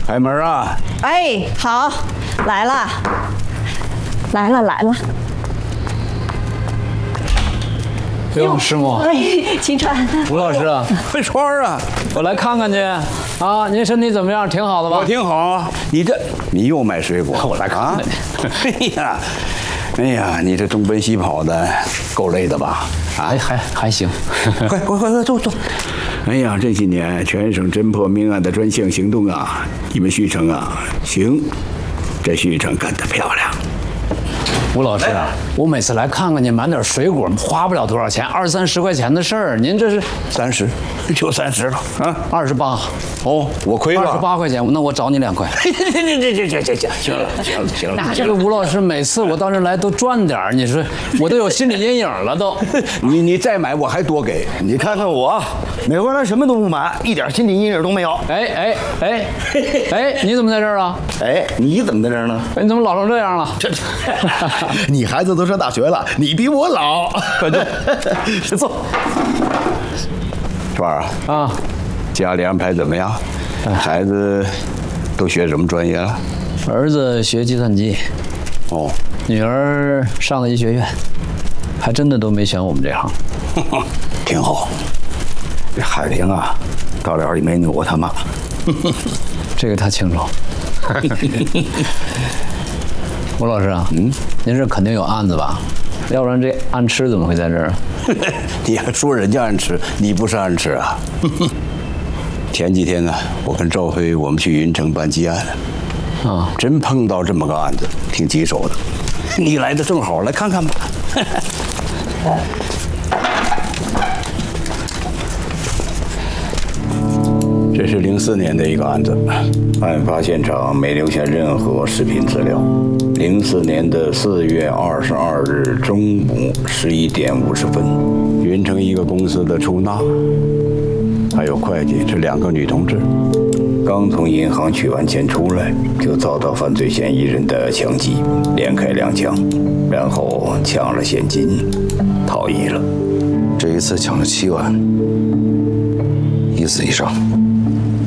开门啊！ 哎，好，来了，来了，来了。 哟，师母， 哎，秦川， 吴老师啊， 慧川啊， 我来看看去。啊，您身体怎么样？挺好的吧？ 我挺好啊。你又买水果？ 我来看看。 哎呀，你这东奔西跑的，够累的吧？啊， 还行。 快，坐。哎呀，这些年全省侦破命案的专项行动啊，你们徐城啊，行，这徐城干得漂亮。 吴老师啊，我每次来看看您，买点水果花不了多少钱，20、30块钱的事儿，您这是 30，就30了啊 ，28。 哦，我亏了 28块钱，那我找你2块。 这，行了。 那这个吴老师每次我到这来都赚点儿，你说我都有心理阴影了都。 你再买我还多给。 你看看我，每回来什么都不买，一点心理阴影都没有。 哎，你怎么在这儿啊？ 哎，你怎么在这儿呢？ 哎，你怎么老成这样了？ 你孩子都上大学了，你比我老。 快坐。 川儿啊， 家里安排怎么样？孩子都学什么专业了？ 儿子学计算机， 哦， 女儿上了医学院，还真的都没选我们这行。 挺好。这海玲啊，到了也没扭过他妈。 这个他清楚。吴老师啊，您这肯定有案子吧？要不然这暗吃怎么会在这儿？ 你还说人家暗吃，你不是暗吃啊？前几天呢，我跟赵飞我们去云城办积案， 啊， 真碰到这么个案子，挺棘手的。你来的正好，来看看吧。这是04年的一个案子，案发现场没留下任何视频资料。04年的4月22日中午11点50分，云城一个公司的出纳，还有会计这2个女同志，刚从银行取完钱出来，就遭到犯罪嫌疑人的枪击，连开2枪，然后抢了现金，逃逸了。 这一次抢了7万，1死1伤。